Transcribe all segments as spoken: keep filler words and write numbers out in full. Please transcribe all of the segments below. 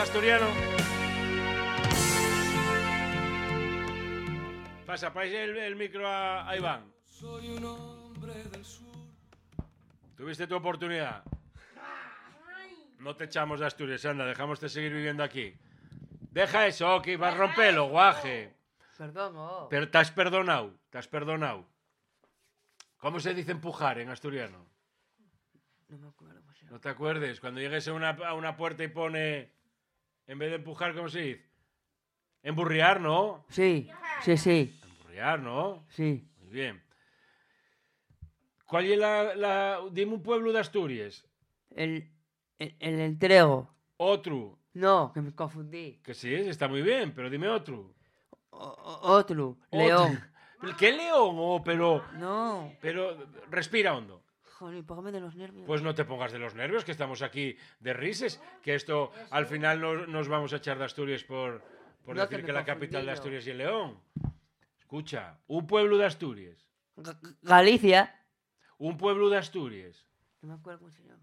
asturiano. Pasa, país el, el micro a, a Iván. Soy un hombre del sur. Tuviste tu oportunidad. No te echamos de Asturias, anda, dejamos de seguir viviendo aquí. Deja eso, que vas a romperlo, guaje. Perdón, oh. Pero te has perdonado, te has perdonado. ¿Cómo se dice empujar en asturiano? No me acuerdo cómo se llama. No te acuerdes, cuando llegues a una, a una puerta y pone, en vez de empujar, ¿cómo se dice? Emburriar, ¿no? Sí, sí, sí, Emburriar, ¿no? sí. Muy bien. ¿Cuál es la, la... Dime un pueblo de Asturias. El, el, el entrego. Otro. No, que me confundí. Que sí, está muy bien, pero dime otro. O- o- otro, León. Otro. ¿Qué león? Oh, pero, No. pero respira hondo. Joder, póngame de los nervios. Pues no te pongas de los nervios, que estamos aquí de rises, que esto al final no, nos vamos a echar de Asturias por, por No, decir que me que la confundí capital de yo. Asturias es León. Escucha, un pueblo de Asturias. Ga- Galicia. Un pueblo de Asturias. No me acuerdo cómo se llama.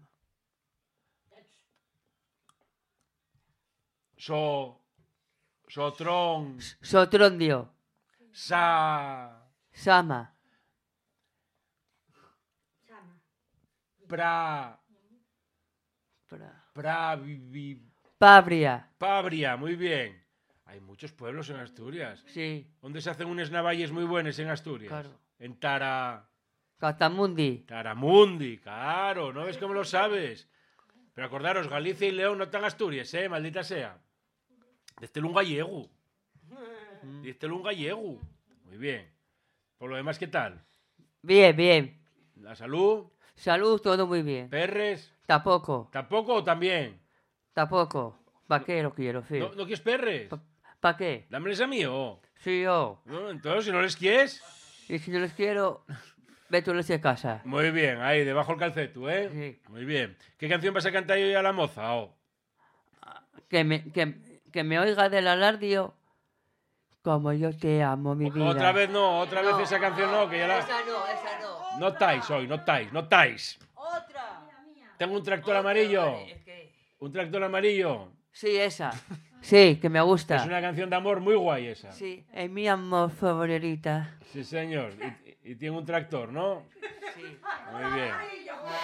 So... Sotrón. Sotrondio. Sa... Sama. Pra... Pra- Pra... vi- vi- Pabria. Pabria, muy bien. Hay muchos pueblos en Asturias. Sí. ¿Dónde se hacen unas navalles muy buenas en Asturias? Claro. En Tara... Catamundi. Taramundi, claro, ¿no ves cómo lo sabes? Pero acordaros, Galicia y León no están Asturias, ¿eh? Maldita sea. Dístelo un gallego. Dístelo un gallego. Muy bien. Por lo demás, ¿qué tal? Bien, bien. ¿La salud? Salud, todo muy bien. ¿Perres? Tampoco, ¿Tampoco o también? tampoco. ¿Para qué lo quiero, sí? ¿No, ¿no quieres perres? ¿Para qué? Dámeles a mí, ¿o? Sí, yo. No, entonces, si no les quieres... Y si no les quiero, vete a casa. Muy bien, ahí, debajo el calceto, ¿eh? Sí. Muy bien. ¿Qué canción vas a cantar hoy a la moza, o? Que me, que, que me oiga del alardio como yo te amo, mi vida. Otra vez no, otra No. vez esa canción no, que ya la... Esa no, esa no. No estáis hoy, no estáis, no estáis. Otra. Tengo un tractor amarillo. Vale, es que- Un tractor amarillo. Sí, esa. Sí, que me gusta. Es una canción de amor muy guay esa. Sí, es mi amor favorita. Sí, señor. Y, y tiene un tractor, ¿no? Sí. Muy bien.